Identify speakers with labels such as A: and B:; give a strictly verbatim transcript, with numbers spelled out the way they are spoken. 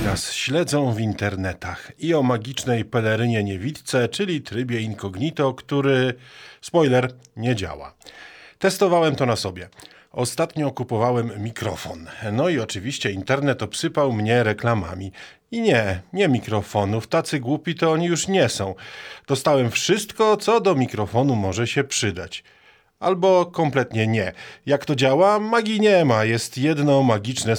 A: teraz śledzą w internetach i o magicznej pelerynie niewidce, czyli trybie incognito, który, spoiler, nie działa. Testowałem to na sobie. Ostatnio kupowałem mikrofon. No i oczywiście internet obsypał mnie reklamami. I nie, nie mikrofonów, tacy głupi to oni już nie są. Dostałem wszystko, co do mikrofonu może się przydać. Albo kompletnie nie. Jak to działa? Magii nie ma. Jest jedno magiczne